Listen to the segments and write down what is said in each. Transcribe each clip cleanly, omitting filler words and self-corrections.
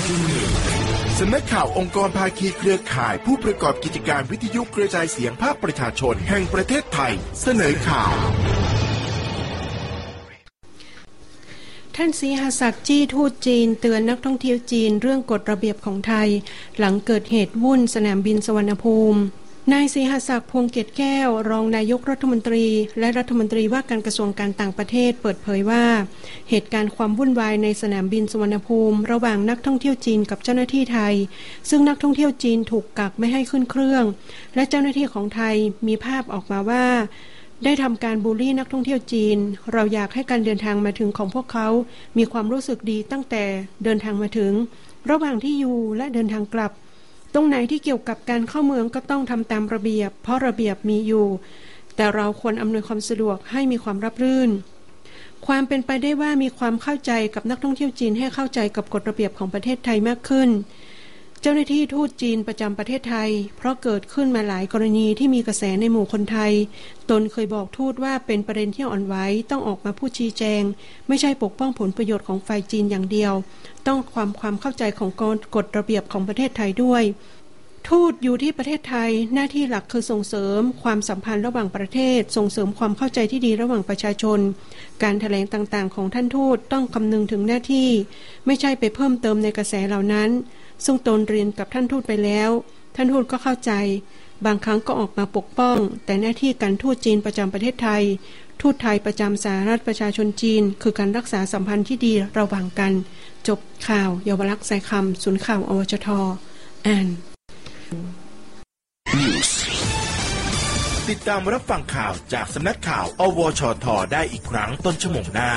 สำนักข่าวองค์กรภาคีเครือข่ายผู้ประกอบกิจการวิทยุกระจายเสียงภาคประชาชนแห่งประเทศไทยเสนอข่าวท่านศรีหศักดิ์จี้ทูตจีนเตือนนักท่องเที่ยวจีนเรื่องกฎระเบียบของไทยหลังเกิดเหตุวุ่นสนามบินสุวรรณภูมินายศรีหศักดิ์พวงเกตแก้วรองนายกรัฐมนตรีและรัฐมนตรีว่าการกระทรวงการต่างประเทศเปิดเผยว่าเหตุการณ์ความวุ่นวายในสนามบินสุวรรณภูมิระหว่างนักท่องเที่ยวจีนกับเจ้าหน้าที่ไทยซึ่งนักท่องเที่ยวจีนถูกกักไม่ให้ขึ้นเครื่องและเจ้าหน้าที่ของไทยมีภาพออกมาว่าได้ทำการบูลลี่นักท่องเที่ยวจีนเราอยากให้การเดินทางมาถึงของพวกเขามีความรู้สึกดีตั้งแต่เดินทางมาถึงระหว่างที่อยู่และเดินทางกลับตรงไหนที่เกี่ยวกับการเข้าเมืองก็ต้องทำตามระเบียบเพราะระเบียบมีอยู่แต่เราควรอำนวยความสะดวกให้มีความราบรื่นความเป็นไปได้ว่ามีความเข้าใจกับนักท่องเที่ยวจีนให้เข้าใจกับกฎระเบียบของประเทศไทยมากขึ้นเจ้าหน้าที่ทูตจีนประจำประเทศไทยเพราะเกิดขึ้นมาหลายกรณีที่มีกระแสในหมู่คนไทยตนเคยบอกทูตว่าเป็นประเด็นที่อ่อนไหวต้องออกมาพูดชี้แจงไม่ใช่ปกป้องผลประโยชน์ของฝ่ายจีนอย่างเดียวต้องความเข้าใจของกฎระเบียบของประเทศไทยด้วยทูตอยู่ที่ประเทศไทยหน้าที่หลักคือส่งเสริมความสัมพันธ์ระหว่างประเทศส่งเสริมความเข้าใจที่ดีระหว่างประชาชนการแถลงต่างๆของท่านทูตต้องคำนึงถึงหน้าที่ไม่ใช่ไปเพิ่มเติมในกระแสเหล่านั้นซึ่งตนเรียนกับท่านทูตไปแล้วท่านทูตก็เข้าใจบางครั้งก็ออกมาปกป้องแต่หน้าที่การทูตจีนประจำประเทศไทยทูตไทยประจำสหรัฐประชาชนจีนคือการรักษาสัมพันธ์ที่ดีระหว่างกันจบข่าวเยาวลักษณ์สายคำศูนย์ข่าวอวชท.อ่านติดตามรับฟังข่าวจากสำนักข่าวอวชท.ได้อีกครั้งต้นชั่วโมงหน้า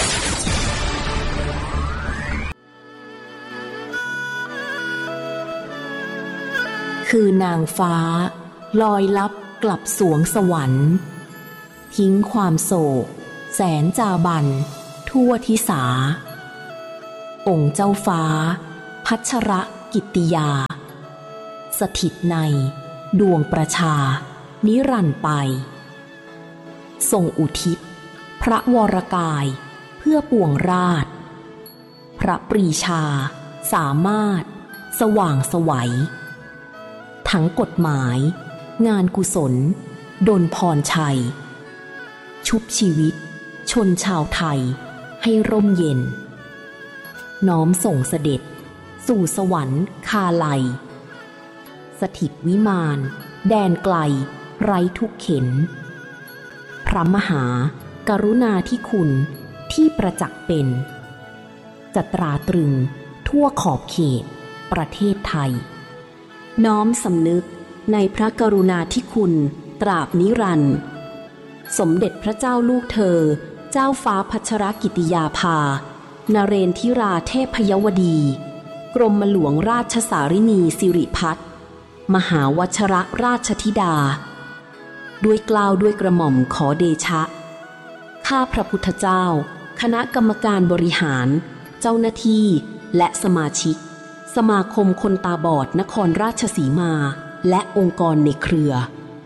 คือนางฟ้าลอยลับกลับสวงสวรรค์ทิ้งความโศกแสนจาบันทั่วทิสาองค์เจ้าฟ้าพัชรกิตติยาสถิตในดวงประชานิรันดร์ไปทรงอุทิศพระวรกายเพื่อปวงราชพระปรีชาสามารถสว่างไสวทั้งกฎหมายงานกุศลดลพรชัยชุบชีวิตชนชาวไทยให้ร่มเย็นน้อมส่งเสด็จสู่สวรรค์คาลัยสถิตวิมานแดนไกลไร้ทุกเข็ญพระมหากรุณาธิคุณที่ประจักษ์เป็นจะตราตรึงทั่วขอบเขตประเทศไทยน้อมสำนึกในพระกรุณาธิคุณตราบนิรันดร์สมเด็จพระเจ้าลูกเธอเจ้าฟ้าพัชรกิติยาภานเรนทิราเทพยวดีกรมหลวงราชสารินีสิริพัฒน์มหาวชรราชธิดาด้วยเกล้าด้วยกระหม่อมขอเดชะข้าพระพุทธเจ้าคณะกรรมการบริหารเจ้าหน้าที่และสมาชิกสมาคมคนตาบอดนครราชสีมาและองค์กรในเครือ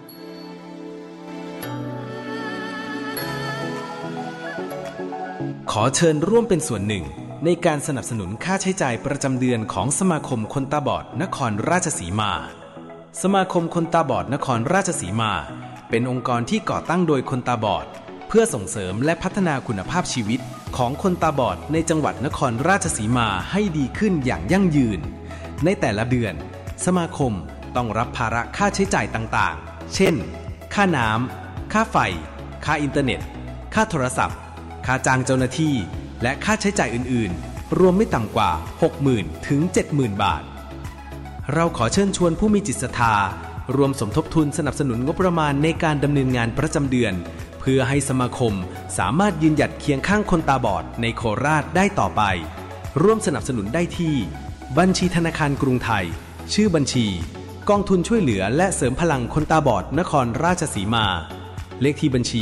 ขอเชิญร่วมเป็นส่วนหนึ่งในการสนับสนุนค่าใช้จ่ายประจำเดือนของสมาคมคนตาบอดนครราชสีมาสมาคมคนตาบอดนครราชสีมาเป็นองค์กรที่ก่อตั้งโดยคนตาบอดเพื่อส่งเสริมและพัฒนาคุณภาพชีวิตของคนตาบอดในจังหวัดนครราชสีมาให้ดีขึ้นอย่างยั่งยืนในแต่ละเดือนสมาคมต้องรับภาระค่าใช้จ่ายต่างๆเช่นค่าน้ำค่าไฟค่าอินเทอร์เน็ตค่าโทรศัพท์ค่าจ้างเจ้าหน้าที่และค่าใช้จ่ายอื่นๆรวมไม่ต่ำกว่า 60,000 ถึง 70,000 บาทเราขอเชิญชวนผู้มีจิตศรัทธารวมสมทบทุนสนับสนุนงบประมาณในการดำเนินงานประจำเดือนเพื่อให้สมาคมสามารถยืนหยัดเคียงข้างคนตาบอดในโคราชได้ต่อไปร่วมสนับสนุนได้ที่บัญชีธนาคารกรุงไทยชื่อบัญชีกองทุนช่วยเหลือและเสริมพลังคนตาบอดนครราชสีมาเลขที่บัญชี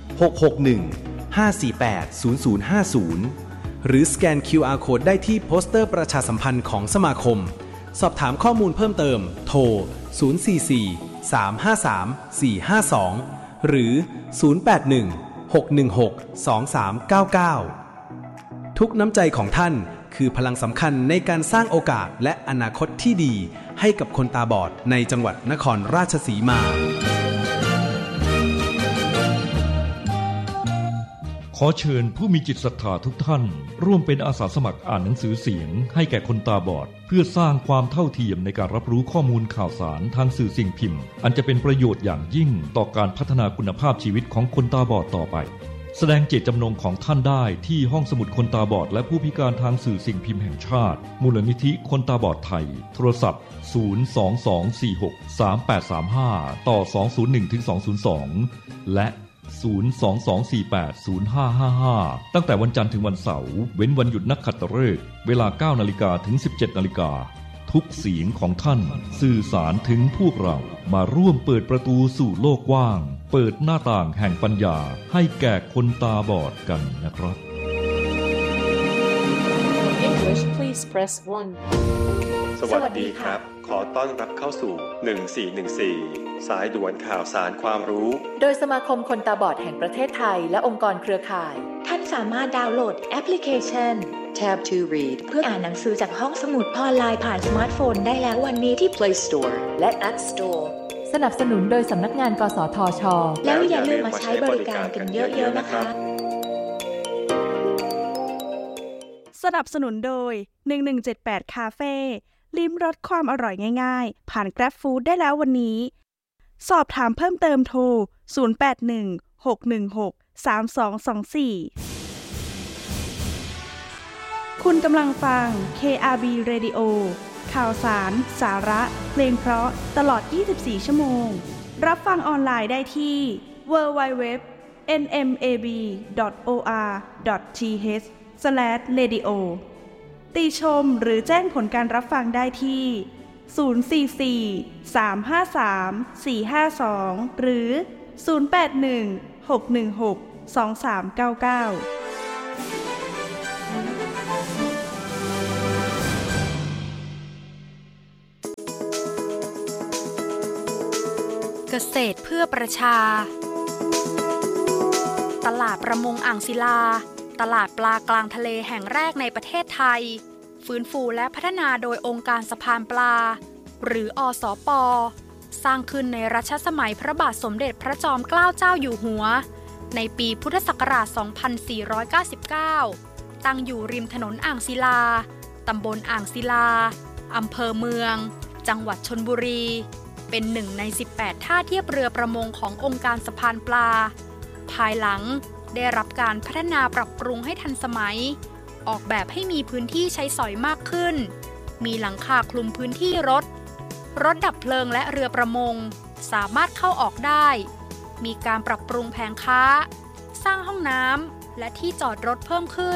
661-548-0050หรือสแกน QR Code ได้ที่โปสเตอร์ประชาสัมพันธ์ของสมาคมสอบถามข้อมูลเพิ่มเติมโทร044-353-452หรือ081-616-2399ทุกน้ำใจของท่านคือพลังสำคัญในการสร้างโอกาสและอนาคตที่ดีให้กับคนตาบอดในจังหวัดนครราชสีมาขอเชิญผู้มีจิตศรัทธาทุกท่านร่วมเป็นอาสาสมัครอ่านหนังสือเสียงให้แก่คนตาบอดเพื่อสร้างความเท่าเทียมในการรับรู้ข้อมูลข่าวสารทางสื่อสิ่งพิมพ์อันจะเป็นประโยชน์อย่างยิ่งต่อการพัฒนาคุณภาพชีวิตของคนตาบอดต่อไปแสดงเจตจำนงของท่านได้ที่ห้องสมุดคนตาบอดและผู้พิการทางสื่อสิ่งพิมพ์แห่งชาติมูลนิธิคนตาบอดไทยโทรศัพท์022463835ต่อ201-202และ022480555ตั้งแต่วันจันทร์ถึงวันเสาร์เว้นวันหยุดนักขัตฤกษ์เวลา 9:00 นถึง 17:00 นทุกเสียงของท่านสื่อสารถึงพวกเรามาร่วมเปิดประตูสู่โลกกว้างเปิดหน้าต่างแห่งปัญญาให้แก่คนตาบอดกันนะครับ English please press 1 สวัสดีครับขอต้อนรับเข้าสู่1414สายด่วนข่าวสารความรู้โดยสมาคมคนตาบอดแห่งประเทศไทยและองค์กรเครือข่ายท่านสามารถดาวน์โหลดแอปพลิเคชัน Tab to Read เพื่ออ่านหนังสือจากห้องสมุดออนไลน์ผ่านสมาร์ทโฟนได้แล้ววันนี้ที่ Play Store และ App Store สนับสนุนโดยสำนักงานกสทช. แล้วอย่าลืมมาใช้บริการกันเยอะๆนะคะสนับสนุนโดย1178คาเฟ่ลิ้มรสความอร่อยง่ายๆผ่าน Grab Food ได้แล้ววันนี้สอบถามเพิ่มเติมโทร0816163224คุณกำลังฟัง KRB Radio ข่าวสารสาระเพลงเพราะตลอด24ชั่วโมงรับฟังออนไลน์ได้ที่ www.nmab.or.th/radio ติชมหรือแจ้งผลการรับฟังได้ที่044-353-452หรือ081-616-2399 เกษตรเพื่อประชาตลาดประมงอ่างศิลาตลาดปลากลางทะเลแห่งแรกในประเทศไทยฟื้นฟูและพัฒนาโดยองค์การสะพานปลาหรืออสป.สร้างขึ้นในรัชสมัยพระบาทสมเด็จพระจอมเกล้าเจ้าอยู่หัวในปีพุทธศักราช 2499 ตั้งอยู่ริมถนนอ่างศิลาตำบลอ่างศิลาอำเภอเมืองจังหวัดชลบุรีเป็นหนึ่งใน 18 ท่าเทียบเรือประมงขององค์การสะพานปลาภายหลังได้รับการพัฒนาปรับปรุงให้ทันสมัยออกแบบให้มีพื้นที่ใช้สอยมากขึ้นมีหลังคาคลุมพื้นที่รถดับเพลิงและเรือประมงสามารถเข้าออกได้มีการปรับปรุงแผงค้าสร้างห้องน้ำและที่จอดรถเพิ่มขึ้น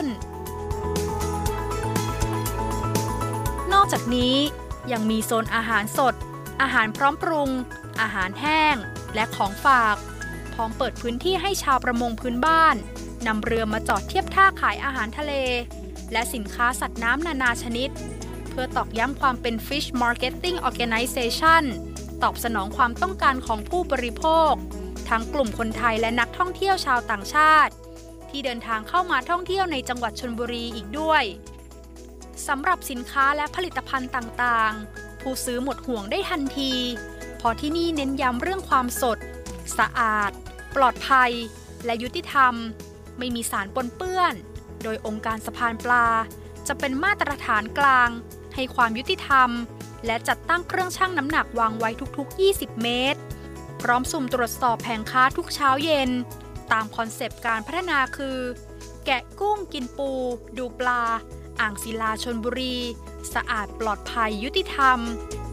นอกจากนี้ยังมีโซนอาหารสดอาหารพร้อมปรุงอาหารแห้งและของฝากพร้อมเปิดพื้นที่ให้ชาวประมงพื้นบ้านนำเรือมาจอดเทียบท่าขายอาหารทะเลและสินค้าสัตว์น้ำนานาชนิดเพื่อตอกย้ำความเป็น Fish Marketing Organization ตอบสนองความต้องการของผู้บริโภคทั้งกลุ่มคนไทยและนักท่องเที่ยวชาวต่างชาติที่เดินทางเข้ามาท่องเที่ยวในจังหวัดชลบุรีอีกด้วยสำหรับสินค้าและผลิตภัณฑ์ต่างๆผู้ซื้อหมดห่วงได้ทันทีเพราะที่นี่เน้นย้ำเรื่องความสดสะอาดปลอดภัยและยุติธรรมไม่มีสารปนเปื้อนโดยองค์การสะพานปลาจะเป็นมาตรฐานกลางให้ความยุติธรรมและจัดตั้งเครื่องชั่งน้ำหนักวางไว้ทุกๆ20เมตรพร้อมสุ่มตรวจสอบแผงค้าทุกเช้าเย็นตามคอนเซปต์การพัฒนาคือแกะกุ้งกินปูดูปลาอ่างศิลาชลบุรีสะอาดปลอดภัยยุติธรรม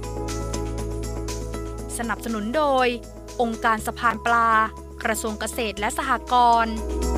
สนับสนุนโดยองค์การสะพานปลากระทรวงเกษตรและสหกรณ์